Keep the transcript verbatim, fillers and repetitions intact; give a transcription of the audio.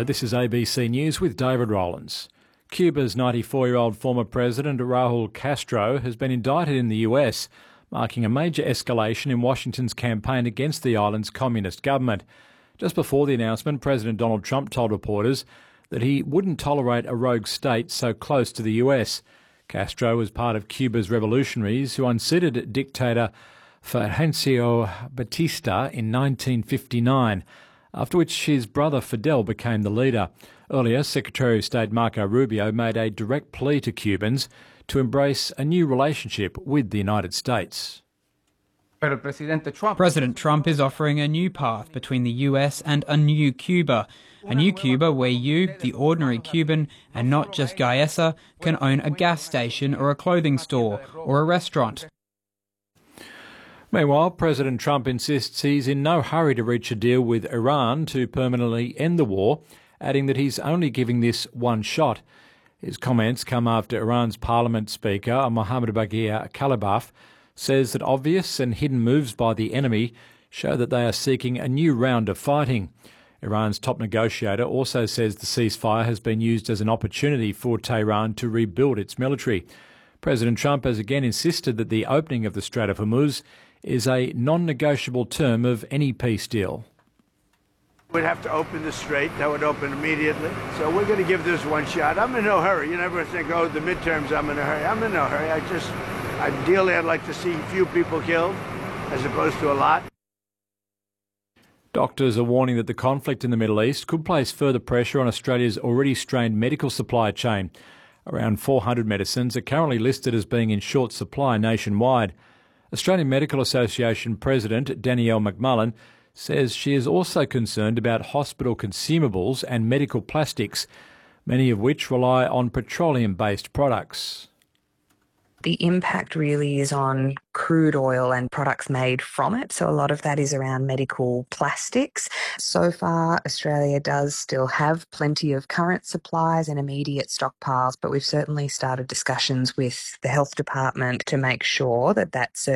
Hello, this is A B C News with David Rowlands. Cuba's ninety-four-year-old former president Raul Castro has been indicted in the U S, marking a major escalation in Washington's campaign against the island's communist government. Just before the announcement, President Donald Trump told reporters that he wouldn't tolerate a rogue state so close to the U S. Castro was part of Cuba's revolutionaries who unseated dictator Fulgencio Batista in nineteen fifty-nine, after which his brother Fidel became the leader. Earlier, Secretary of State Marco Rubio made a direct plea to Cubans to embrace a new relationship with the United States. President Trump is offering a new path between the U S and a new Cuba. A new Cuba where you, the ordinary Cuban, and not just Gaesa, can own a gas station or a clothing store or a restaurant. Meanwhile, President Trump insists he's in no hurry to reach a deal with Iran to permanently end the war, adding that he's only giving this one shot. His comments come after Iran's parliament speaker, Mohammad Bagher Khalibaf, says that obvious and hidden moves by the enemy show that they are seeking a new round of fighting. Iran's top negotiator also says the ceasefire has been used as an opportunity for Tehran to rebuild its military. President Trump has again insisted that the opening of the Strait of Hormuz is a non-negotiable term of any peace deal. We'd have to open the strait. That would open immediately. So we're going to give this one shot. I'm in no hurry. You never think, oh, the midterms, I'm in a hurry. I'm in no hurry. I just, ideally, I'd like to see few people killed as opposed to a lot. Doctors are warning that the conflict in the Middle East could place further pressure on Australia's already strained medical supply chain. Around four hundred medicines are currently listed as being in short supply nationwide. Australian Medical Association President Danielle McMullen says she is also concerned about hospital consumables and medical plastics, many of which rely on petroleum-based products. The impact really is on crude oil and products made from it. So a lot of that is around medical plastics. So far, Australia does still have plenty of current supplies and immediate stockpiles, but we've certainly started discussions with the Health Department to make sure that that